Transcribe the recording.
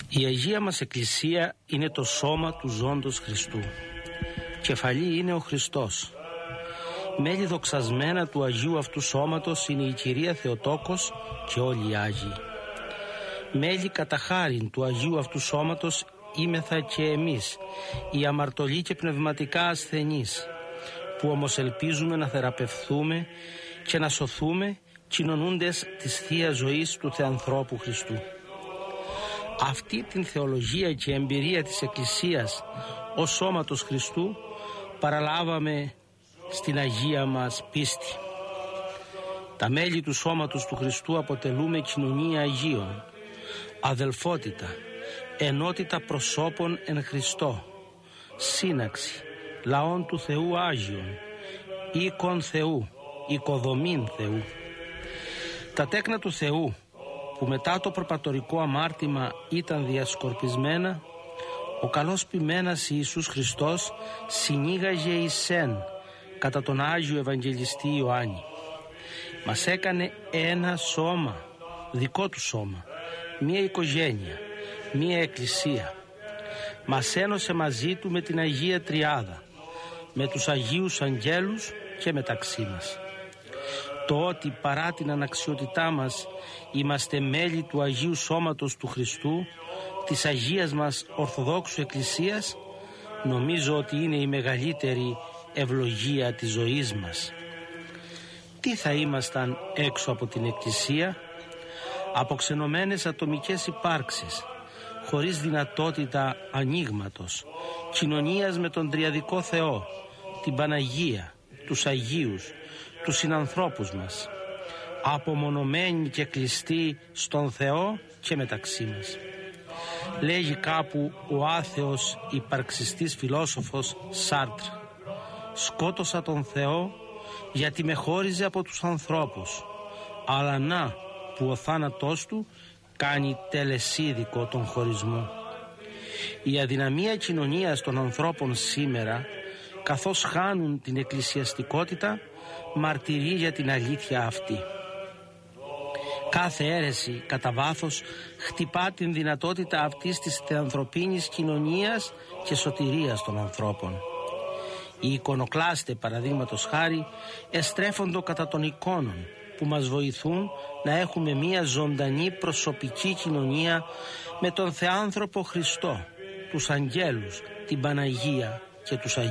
Η Αγία μας Εκκλησία είναι το σώμα του ζώντος Χριστού. Κεφαλή είναι ο Χριστός. Μέλη δοξασμένα του Αγίου αυτού σώματος είναι η Κυρία Θεοτόκος και όλοι οι Άγιοι. Μέλη κατά χάριν του Αγίου αυτού σώματος είμεθα και εμείς, οι αμαρτωλοί και πνευματικά ασθενείς, που όμως ελπίζουμε να θεραπευθούμε και να σωθούμε κοινωνούντες της Θείας Ζωής του Θεανθρώπου Χριστού. Αυτή την θεολογία και εμπειρία της Εκκλησίας ως σώματος Χριστού παραλάβαμε στην Αγία μας πίστη. Τα μέλη του σώματος του Χριστού αποτελούμε κοινωνία Αγίων, αδελφότητα, ενότητα προσώπων εν Χριστώ, σύναξη, λαών του Θεού Άγιων, οίκον Θεού, οικοδομήν Θεού. Τα τέκνα του Θεού που μετά το προπατορικό αμάρτημα ήταν διασκορπισμένα, ο καλός ποιμένας Ιησούς Χριστός συνήγαγε εις εν κατά τον Άγιο Ευαγγελιστή Ιωάννη. Μας έκανε ένα σώμα, δικό του σώμα, μία οικογένεια, μία εκκλησία. Μας ένωσε μαζί του με την Αγία Τριάδα, με τους Αγίους Αγγέλους και μεταξύ μας. Το ότι παρά την αναξιότητά μας είμαστε μέλη του Αγίου Σώματος του Χριστού, της Αγίας μας Ορθοδόξου Εκκλησίας, νομίζω ότι είναι η μεγαλύτερη ευλογία της ζωής μας. Τι θα ήμασταν έξω από την Εκκλησία? Αποξενωμένες ατομικές υπάρξεις, χωρίς δυνατότητα ανοίγματος, κοινωνίας με τον Τριαδικό Θεό, την Παναγία, τους Αγίους, τους συνανθρώπους μας, απομονωμένοι και κλειστοί στον Θεό και μεταξύ μας. Λέγει κάπου ο άθεος υπαρξιστής φιλόσοφος Σάρτρ: «Σκότωσα τον Θεό γιατί με χώριζε από τους ανθρώπους, αλλά να που ο θάνατός του κάνει τελεσίδικο τον χωρισμό». Η αδυναμία κοινωνίας των ανθρώπων σήμερα, καθώς χάνουν την εκκλησιαστικότητα, μαρτυρεί για την αλήθεια αυτή. Κάθε αίρεση κατά βάθος χτυπά την δυνατότητα αυτής της θεανθρωπίνης κοινωνίας και σωτηρίας των ανθρώπων. Οι εικονοκλάστε, παραδείγματος χάρη, εστρέφοντο κατά των εικόνων που μας βοηθούν να έχουμε μία ζωντανή προσωπική κοινωνία με τον Θεάνθρωπο Χριστό, τους αγγέλους, την Παναγία και τους Αγίους.